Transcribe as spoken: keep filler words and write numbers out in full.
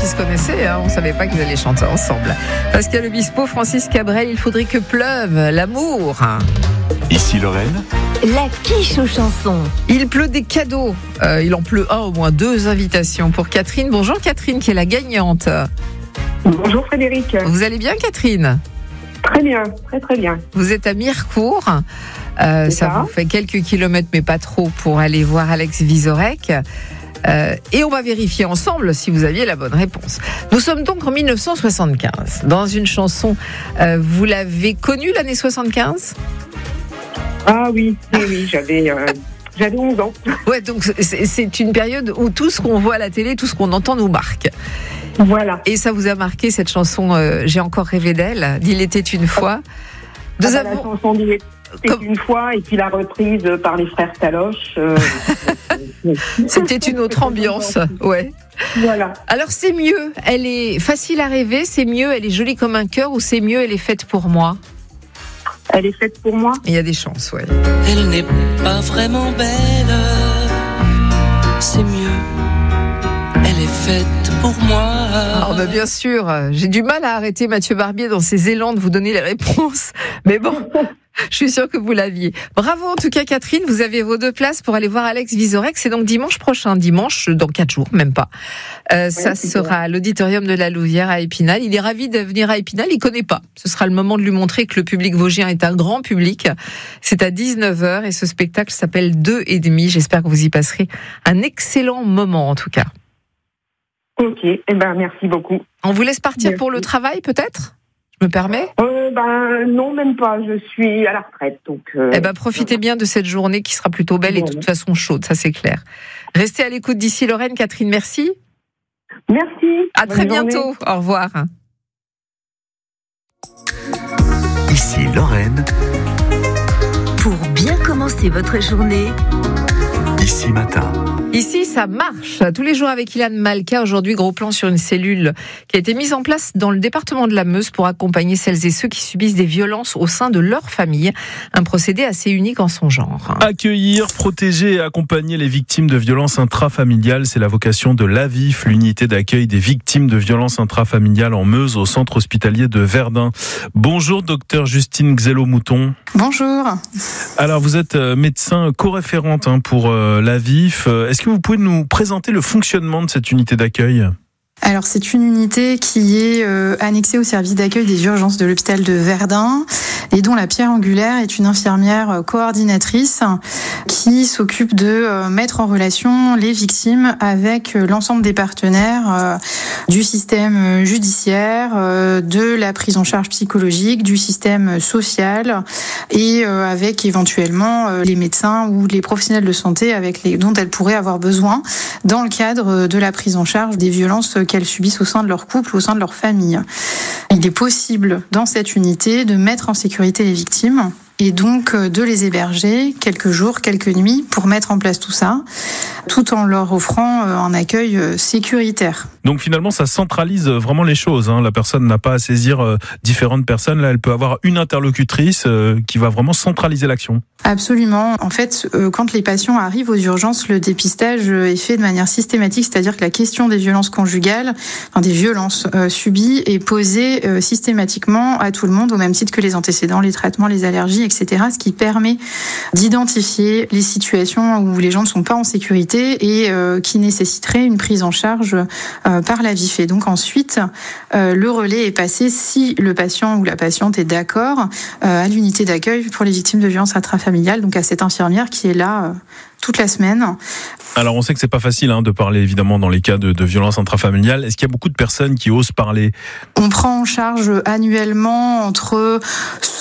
qu'ils se connaissaient, hein. On ne savait pas qu'ils allaient chanter ensemble. Pascal Obispo, Francis Cabrel, il faudrait que pleuve l'amour. Ici Lorraine. La quiche aux chansons. Il pleut des cadeaux. Euh, il en pleut un, au moins deux invitations pour Catherine. Bonjour Catherine, qui est la gagnante. Bonjour Frédéric. Vous allez bien Catherine ? Très bien, très très bien. Vous êtes à Mirecourt. Euh, ça, ça vous fait quelques kilomètres, mais pas trop, pour aller voir Alex Vizorek. Euh, et on va vérifier ensemble si vous aviez la bonne réponse. Nous sommes donc en dix-neuf cent soixante-quinze. Dans une chanson, euh, vous l'avez connue l'année soixante-quinze ? Ah oui, oui, oui, j'avais, euh, j'avais onze ans. Ouais, donc c'est, c'est une période où tout ce qu'on voit à la télé, tout ce qu'on entend nous marque. Voilà. Et ça vous a marqué, cette chanson euh, J'ai encore rêvé d'elle, d'Il était une fois. Nous ah, avons... La chanson d'Il était Comme... une fois, et puis la reprise par les frères Taloche. Euh... C'était une autre ambiance, ouais. Voilà. Alors c'est mieux, elle est facile à rêver, c'est mieux, elle est jolie comme un cœur, ou c'est mieux, elle est faite pour moi ? Elle est faite pour moi. Il y a des chances, ouais. Elle n'est pas vraiment belle, c'est mieux, elle est faite pour moi. Ah bah bien sûr, j'ai du mal à arrêter Mathieu Barbier dans ses élans de vous donner les réponses, mais bon, je suis sûre que vous l'aviez. Bravo en tout cas Catherine, vous avez vos deux places pour aller voir Alex Vizorek, c'est donc dimanche prochain, dimanche, dans quatre jours, même pas. Euh, oui, ça sera vrai. À l'auditorium de la Louvière à Épinal. Il est ravi de venir à Épinal, il connaît pas. Ce sera le moment de lui montrer que le public vosgien est un grand public. C'est à dix-neuf heures et ce spectacle s'appelle Deux et demi. J'espère que vous y passerez un excellent moment en tout cas. Ok, eh ben merci beaucoup. On vous laisse partir merci. Pour le travail peut-être ? Je me permets ? euh, ben, Non, même pas. Je suis à la retraite. Donc, euh, eh ben, profitez bien de cette journée qui sera plutôt belle et de toute façon chaude, ça c'est clair. Restez à l'écoute d'ici Lorraine. Catherine, merci. Merci. À très bientôt. Journée. Au revoir. Ici Lorraine. Pour bien commencer votre journée. Ici Matin. Ici, ça marche. Tous les jours avec Ilan Malka. Aujourd'hui, gros plan sur une cellule qui a été mise en place dans le département de la Meuse pour accompagner celles et ceux qui subissent des violences au sein de leur famille. Un procédé assez unique en son genre. Accueillir, protéger et accompagner les victimes de violences intrafamiliales, c'est la vocation de l'A V I F, l'unité d'accueil des victimes de violences intrafamiliales en Meuse, au centre hospitalier de Verdun. Bonjour, docteur Justine Xelo-Mouton. Bonjour. Alors, vous êtes médecin co-référente pour l'A V I F. Est-ce que vous pouvez nous présenter le fonctionnement de cette unité d'accueil ? Alors c'est une unité qui est euh, annexée au service d'accueil des urgences de l'hôpital de Verdun et dont la pierre angulaire est une infirmière coordinatrice qui s'occupe de euh, mettre en relation les victimes avec euh, l'ensemble des partenaires euh, du système judiciaire, euh, de la prise en charge psychologique, du système social et euh, avec éventuellement euh, les médecins ou les professionnels de santé avec les, dont elles pourraient avoir besoin dans le cadre de la prise en charge des violences qu'elles subissent au sein de leur couple ou au sein de leur famille. Il est possible dans cette unité de mettre en sécurité les victimes et donc de les héberger quelques jours, quelques nuits pour mettre en place tout ça, tout en leur offrant un accueil sécuritaire. Donc finalement, ça centralise vraiment les choses. Hein. La personne n'a pas à saisir euh, différentes personnes. Là, elle peut avoir une interlocutrice euh, qui va vraiment centraliser l'action. Absolument. En fait, euh, quand les patients arrivent aux urgences, le dépistage est fait de manière systématique, c'est-à-dire que la question des violences conjugales, enfin des violences euh, subies, est posée euh, systématiquement à tout le monde, au même titre que les antécédents, les traitements, les allergies, et cetera. Ce qui permet d'identifier les situations où les gens ne sont pas en sécurité et euh, qui nécessiteraient une prise en charge euh, par la V I F. Et donc ensuite, euh, le relais est passé, si le patient ou la patiente est d'accord, euh, à l'unité d'accueil pour les victimes de violences intrafamiliales, donc à cette infirmière qui est là euh, toute la semaine. Alors on sait que c'est pas facile hein, de parler évidemment dans les cas de, de violences intrafamiliales. Est-ce qu'il y a beaucoup de personnes qui osent parler ? On prend en charge annuellement entre